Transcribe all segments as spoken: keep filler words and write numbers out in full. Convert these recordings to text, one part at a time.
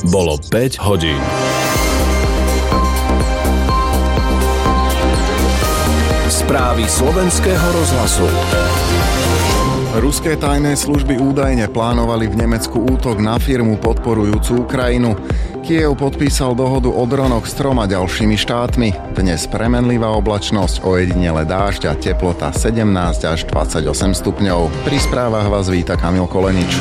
Bolo päť hodín. Správy slovenského rozhlasu. Ruské tajné služby údajne plánovali v Nemecku útok na firmu podporujúcu Ukrajinu. Kyjev podpísal dohodu o dronoch s troma ďalšími štátmi. Dnes premenlivá oblačnosť, ojedinele dážď a teplota sedemnásť až dvadsaťosem stupňov. Pri správach vás víta Kamil Kolenič.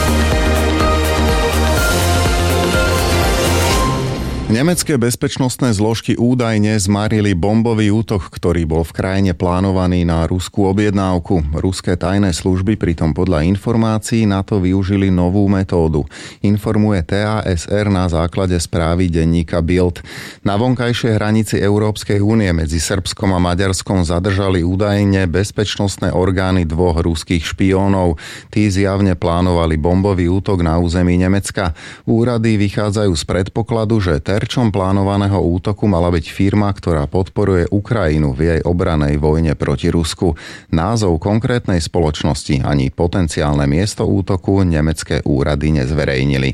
Nemecké bezpečnostné zložky údajne zmarili bombový útok, ktorý bol v krajine plánovaný na ruskú objednávku. Ruské tajné služby pritom podľa informácií na to využili novú metódu. Informuje té á es er na základe správy denníka Bild. Na vonkajšej hranici Európskej únie medzi Srbskom a Maďarskom zadržali údajne bezpečnostné orgány dvoch ruských špiónov. Tí zjavne plánovali bombový útok na území Nemecka. Úrady vychádzajú z predpokladu, že terčom plánovaného útoku mala byť firma, ktorá podporuje Ukrajinu v jej obranej vojne proti Rusku. Názov konkrétnej spoločnosti ani potenciálne miesto útoku nemecké úrady nezverejnili.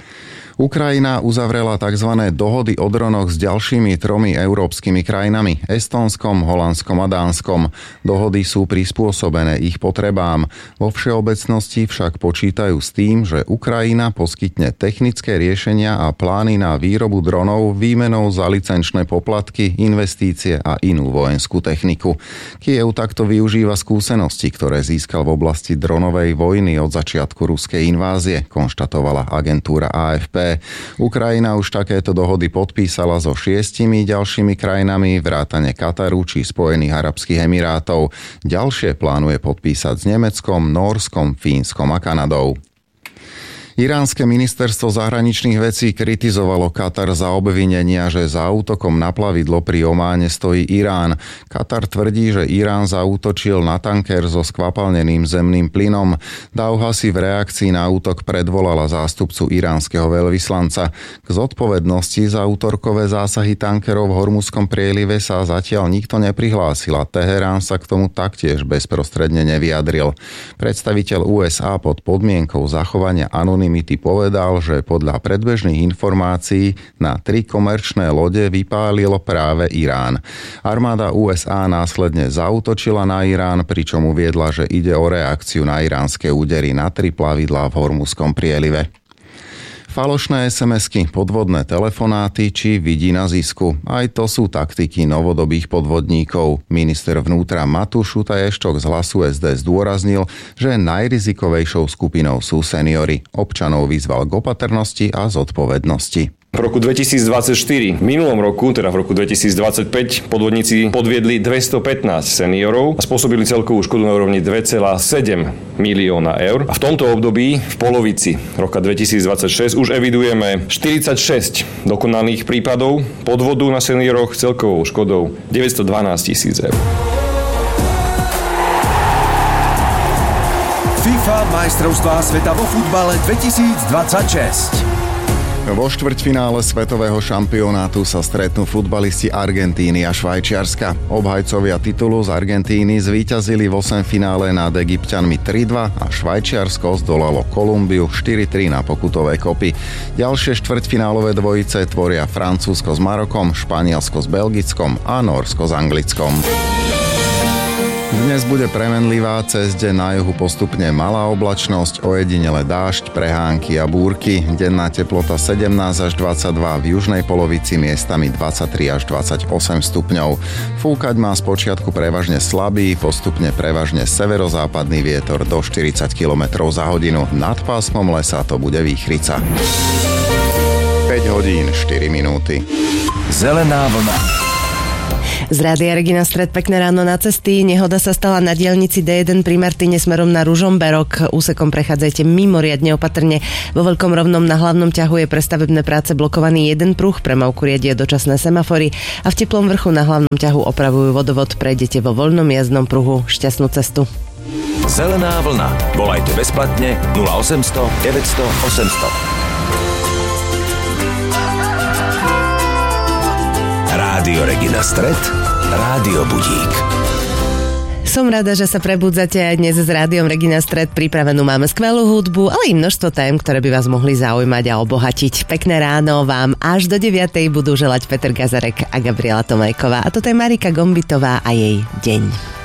Ukrajina uzavrela tzv. Dohody o dronoch s ďalšími tromi európskymi krajinami, Estónskom, Holandskom a Dánskom. Dohody sú prispôsobené ich potrebám. Vo všeobecnosti však počítajú s tým, že Ukrajina poskytne technické riešenia a plány na výrobu dronov výmenou za licenčné poplatky, investície a inú vojenskú techniku. Kyjev takto využíva skúsenosti, ktoré získal v oblasti dronovej vojny od začiatku ruskej invázie, konštatovala agentúra á ef pé. Ukrajina už takéto dohody podpísala so šiestimi ďalšími krajinami vrátane Kataru či Spojených arabských emirátov. Ďalšie plánuje podpísať s Nemeckom, Nórskom, Fínskom a Kanadou. Iránske ministerstvo zahraničných vecí kritizovalo Katar za obvinenia, že za útokom na plavidlo pri Ománe stojí Irán. Katar tvrdí, že Irán zaútočil na tanker so skvapalneným zemným plynom. Dauha si v reakcii na útok predvolala zástupcu iránskeho veľvyslanca. K zodpovednosti za útorkové zásahy tankerov v Hormuzskom prielive sa zatiaľ nikto neprihlásil a Teherán sa k tomu taktiež bezprostredne nevyjadril. Predstaviteľ ú es á pod podmienkou zachovania anonymity povedal, že podľa predbežných informácií na tri komerčné lode vypálil práve Irán. Armáda ú es á následne zaútočila na Irán, pričom uviedla, že ide o reakciu na iránske údery na tri plavidlá v Hormuzskom prielive. Falošné es em esky, podvodné telefonáty či vidí na zisku. Aj to sú taktiky novodobých podvodníkov. Minister vnútra Matúš Šutaj-Eštok z Hlasu es dé zdôraznil, že najrizikovejšou skupinou sú seniori. Občanov vyzval k opatrnosti a zodpovednosti. V roku dvetisícdvadsaťštyri, v minulom roku, teda v roku dvetisícdvadsaťpäť, podvodníci podviedli dvestopätnásť seniorov a spôsobili celkovú škodu na úrovni dva celé sedem milióna eur. A v tomto období, v polovici roka dvetisícdvadsaťšesť, už evidujeme štyridsaťšesť dokonaných prípadov podvodu na senioroch celkovou škodou deväťstodvanásť tisíc eur. FIFA majstrovstvá sveta vo futbale dvetisícdvadsaťšesť. Vo štvrťfinále svetového šampionátu sa stretnú futbalisti Argentíny a Švajčiarska. Obhajcovia titulu z Argentíny zvíťazili v osemfinále nad Egypťanmi tri dva a Švajčiarsko zdolalo Kolumbiu štyri tri na pokutové kopy. Ďalšie štvrťfinálové dvojice tvoria Francúzsko s Marokom, Španielsko s Belgickom a Nórsko s Anglickom. Dnes bude premenlivá, cez deň na juhu postupne malá oblačnosť, ojedinele dážď, prehánky a búrky. Denná teplota sedemnásť až dvadsaťdva, v južnej polovici miestami dvadsaťtri až dvadsaťosem stupňov. Fúkať má spočiatku prevažne slabý, postupne prevažne severozápadný vietor do štyridsať kilometrov za hodinu. Nad pásmom lesa to bude výchrica. päť hodín štyri minúty. Zelená vlna. Z Rádia Regina Stred, pekné ráno na cesty. Nehoda sa stala na diaľnici dé jeden pri Martine smerom na Ružomberok. Úsekom prechádzajte mimoriadne opatrne. Vo Veľkom Rovnom na hlavnom ťahu je pre stavebné práce blokovaný jeden pruh, premávku riadia dočasné semafory a v Teplom Vrchu na hlavnom ťahu opravujú vodovod. Prejdete vo voľnom jazdnom pruhu. Šťastnú cestu. Zelená vlna. Volajte bezplatne nula osemsto deväťsto osemsto. Rádio Regina Stred, Rádio Budík. Som rada, že sa prebudzate aj dnes s Rádiom Regina Stred. Pripravenú máme skvelú hudbu, ale i množstvo tém, ktoré by vás mohli zaujímať a obohatiť. Pekné ráno vám až do deviatej budú želať Peter Gazarek a Gabriela Tomajková. A toto je Marika Gombitová a jej deň.